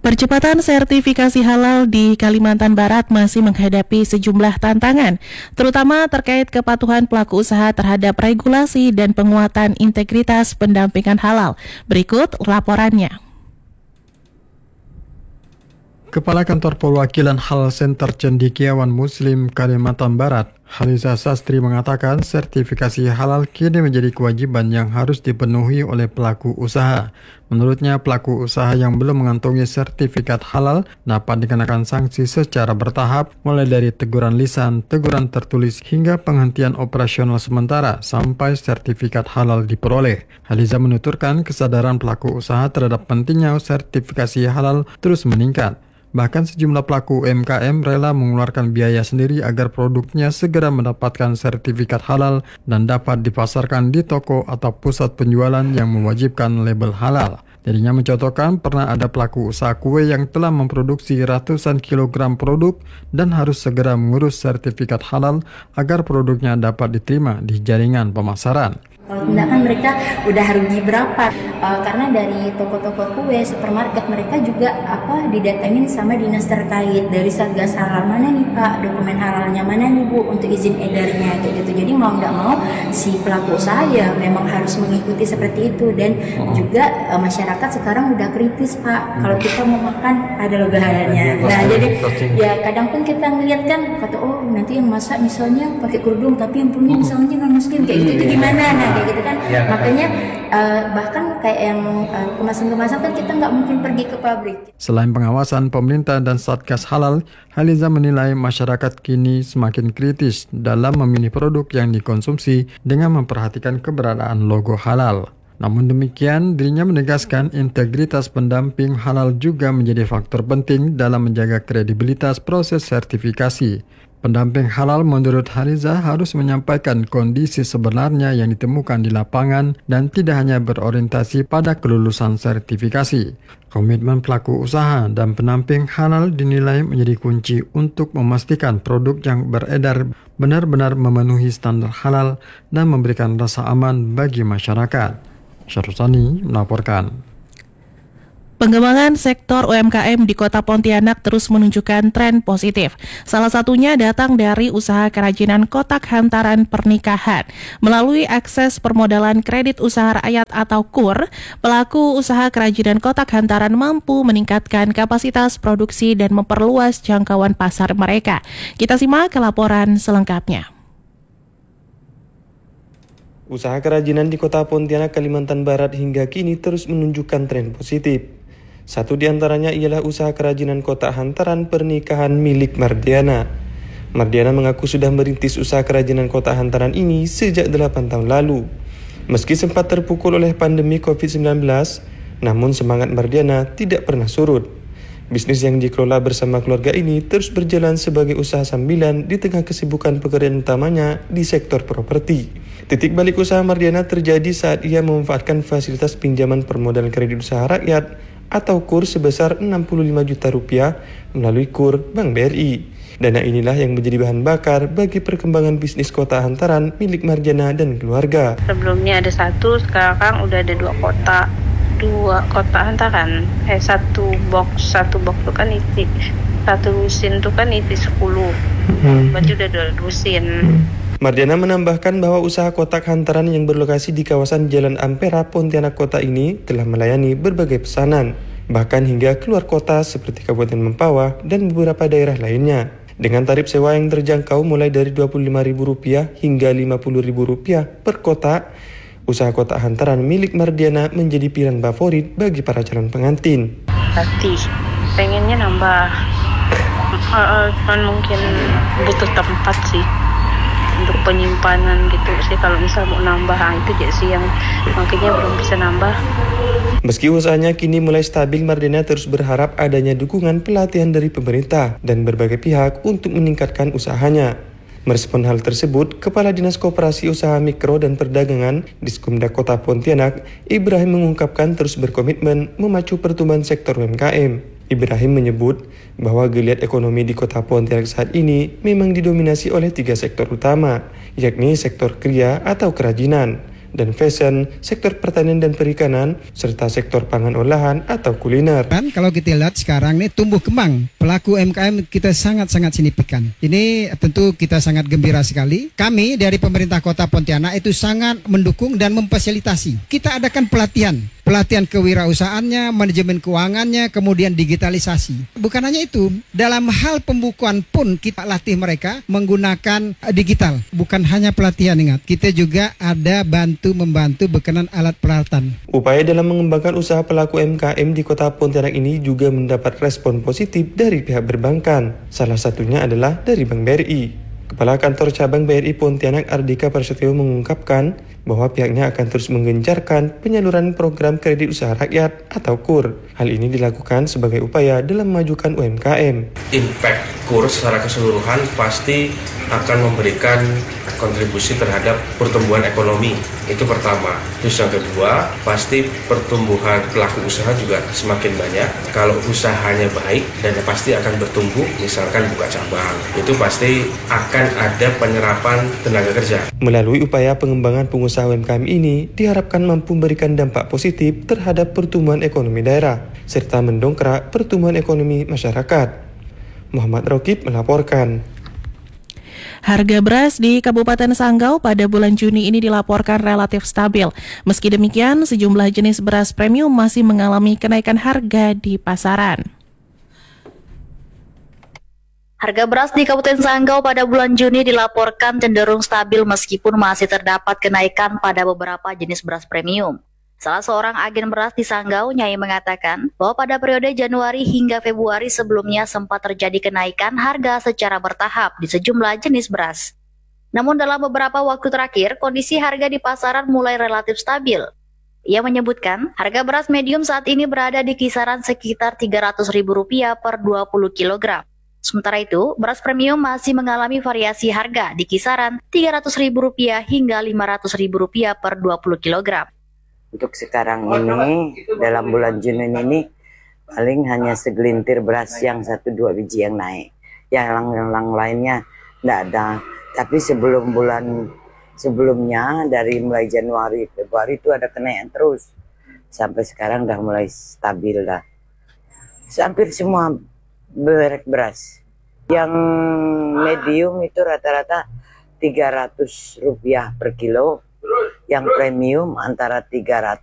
Percepatan sertifikasi halal di Kalimantan Barat masih menghadapi sejumlah tantangan, terutama terkait kepatuhan pelaku usaha terhadap regulasi dan penguatan integritas pendampingan halal. Berikut laporannya. Kepala Kantor Perwakilan Halal Center Cendekiawan Muslim Kalimantan Barat, Haliza Sastri mengatakan sertifikasi halal kini menjadi kewajiban yang harus dipenuhi oleh pelaku usaha. Menurutnya, pelaku usaha yang belum mengantongi sertifikat halal dapat dikenakan sanksi secara bertahap, mulai dari teguran lisan, teguran tertulis, hingga penghentian operasional sementara sampai sertifikat halal diperoleh. Haliza menuturkan kesadaran pelaku usaha terhadap pentingnya sertifikasi halal terus meningkat. Bahkan sejumlah pelaku UMKM rela mengeluarkan biaya sendiri agar produknya segera mendapatkan sertifikat halal dan dapat dipasarkan di toko atau pusat penjualan yang mewajibkan label halal. Dirinya mencontohkan pernah ada pelaku usaha kue yang telah memproduksi ratusan kilogram produk dan harus segera mengurus sertifikat halal agar produknya dapat diterima di jaringan pemasaran. Kalau tidak kan mereka udah rugi berapa? Karena dari toko-toko kue, supermarket mereka juga didatengin sama dinas terkait dari Satgas Halal, mana nih Pak dokumen halalnya, mana nih Bu untuk izin edarnya kayak gitu. Jadi mau nggak mau si pelaku usaha ya memang harus mengikuti seperti itu, dan juga masyarakat sekarang udah kritis Pak. Kalau kita mau makan ada logo halalnya. Nah jadi ya kadang pun kita ngeliat kan kata nanti yang masak misalnya pakai kerudung tapi yang punya misalnya non muslim kayak gitu itu gimana? Nah kayak gitu kan makanya bahkan kayak yang kemasan-kemasan kan kita nggak mungkin pergi ke pabrik. Selain pengawasan pemerintah dan Satgas Halal, Haliza menilai masyarakat kini semakin kritis dalam memilih produk yang dikonsumsi dengan memperhatikan keberadaan logo halal. Namun demikian, dirinya menegaskan integritas pendamping halal juga menjadi faktor penting dalam menjaga kredibilitas proses sertifikasi. Pendamping halal menurut Haliza harus menyampaikan kondisi sebenarnya yang ditemukan di lapangan dan tidak hanya berorientasi pada kelulusan sertifikasi. Komitmen pelaku usaha dan pendamping halal dinilai menjadi kunci untuk memastikan produk yang beredar benar-benar memenuhi standar halal dan memberikan rasa aman bagi masyarakat. Syarusani melaporkan. Pengembangan sektor UMKM di Kota Pontianak terus menunjukkan tren positif. Salah satunya datang dari usaha kerajinan kotak hantaran pernikahan. Melalui akses permodalan kredit usaha rakyat atau KUR, pelaku usaha kerajinan kotak hantaran mampu meningkatkan kapasitas produksi dan memperluas jangkauan pasar mereka. Kita simak laporan selengkapnya. Usaha kerajinan di Kota Pontianak, Kalimantan Barat hingga kini terus menunjukkan tren positif. Satu di antaranya ialah usaha kerajinan kotak hantaran pernikahan milik Mardiana. Mardiana mengaku sudah merintis usaha kerajinan kotak hantaran ini sejak 8 tahun lalu. Meski sempat terpukul oleh pandemi COVID-19, namun semangat Mardiana tidak pernah surut. Bisnis yang dikelola bersama keluarga ini terus berjalan sebagai usaha sambilan di tengah kesibukan pekerjaan utamanya di sektor properti. Titik balik usaha Mardiana terjadi saat ia memanfaatkan fasilitas pinjaman permodalan kredit usaha rakyat atau KUR sebesar 65 juta rupiah melalui KUR Bank BRI. Dana inilah yang menjadi bahan bakar bagi perkembangan bisnis kotak hantaran milik Mardiana dan keluarga. Sebelumnya ada satu, sekarang udah ada dua kotak hantaran. Satu box itu kan isi, satu lusin itu kan isi 10. Berarti udah 2 lusin. Mardiana menambahkan bahwa usaha kotak hantaran yang berlokasi di kawasan Jalan Ampera, Pontianak Kota ini telah melayani berbagai pesanan, bahkan hingga keluar kota seperti Kabupaten Mempawah dan beberapa daerah lainnya. Dengan tarif sewa yang terjangkau mulai dari Rp25.000 hingga Rp50.000 per kotak, usaha kotak hantaran milik Mardiana menjadi pilihan favorit bagi para calon pengantin. Pasti pengennya nambah, cuman mungkin butuh tempat sih untuk penyimpanan gitu sih. Kalau misal mau nambah itu jadi sih yang makanya belum bisa nambah. Meski usahanya kini mulai stabil, Mardiana terus berharap adanya dukungan pelatihan dari pemerintah dan berbagai pihak untuk meningkatkan usahanya. Merespon hal tersebut, Kepala Dinas Koperasi Usaha Mikro dan Perdagangan Diskumda Kota Pontianak, Ibrahim mengungkapkan terus berkomitmen memacu pertumbuhan sektor UMKM. Ibrahim menyebut bahwa geliat ekonomi di Kota Pontianak saat ini memang didominasi oleh 3 sektor utama, yakni sektor kriya atau kerajinan, dan fashion, sektor pertanian dan perikanan, serta sektor pangan olahan atau kuliner. Kan kalau kita lihat sekarang ini tumbuh kembang, pelaku UMKM kita sangat-sangat signifikan. Ini tentu kita sangat gembira sekali. Kami dari pemerintah Kota Pontianak itu sangat mendukung dan memfasilitasi. Kita adakan pelatihan kewirausahaannya, manajemen keuangannya, kemudian digitalisasi. Bukan hanya itu, dalam hal pembukuan pun kita latih mereka menggunakan digital. Bukan hanya pelatihan, ingat, kita juga ada membantu berkenan alat peralatan. Upaya dalam mengembangkan usaha pelaku UMKM di Kota Pontianak ini juga mendapat respon positif dari pihak perbankan. Salah satunya adalah dari Bank BRI. Kepala Kantor Cabang BRI Pontianak Ardika Prasetyo mengungkapkan bahwa pihaknya akan terus menggencarkan penyaluran program kredit usaha rakyat atau KUR. Hal ini dilakukan sebagai upaya dalam memajukan UMKM. Impact KUR secara keseluruhan pasti akan memberikan kontribusi terhadap pertumbuhan ekonomi. Itu pertama. Terus yang kedua, pasti pertumbuhan pelaku usaha juga semakin banyak. Kalau usahanya baik, dan pasti akan bertumbuh, misalkan buka cabang. Itu pasti akan ada penyerapan tenaga kerja. Melalui upaya pengembangan pengusaha UMKM ini, diharapkan mampu memberikan dampak positif terhadap pertumbuhan ekonomi daerah, serta mendongkrak pertumbuhan ekonomi masyarakat. Muhammad Rokib melaporkan. Harga beras di Kabupaten Sanggau pada bulan Juni ini dilaporkan relatif stabil. Meski demikian, sejumlah jenis beras premium masih mengalami kenaikan harga di pasaran. Harga beras di Kabupaten Sanggau pada bulan Juni dilaporkan cenderung stabil meskipun masih terdapat kenaikan pada beberapa jenis beras premium. Salah seorang agen beras di Sanggau, Nyai, mengatakan bahwa pada periode Januari hingga Februari sebelumnya sempat terjadi kenaikan harga secara bertahap di sejumlah jenis beras. Namun dalam beberapa waktu terakhir, kondisi harga di pasaran mulai relatif stabil. Ia menyebutkan harga beras medium saat ini berada di kisaran sekitar Rp300.000 per 20 kg. Sementara itu, beras premium masih mengalami variasi harga di kisaran Rp300.000 hingga Rp500.000 per 20 kg. Untuk sekarang ini, dalam bulan Juni ini, paling hanya segelintir beras yang 1-2 biji yang naik. Yang lainnya tidak ada. Tapi sebelumnya, dari mulai Januari, Februari itu ada kenaikan terus. Sampai sekarang udah mulai stabil dah. Hampir semua merek beras. Yang medium itu rata-rata Rp300 per kilo. Yang premium antara 300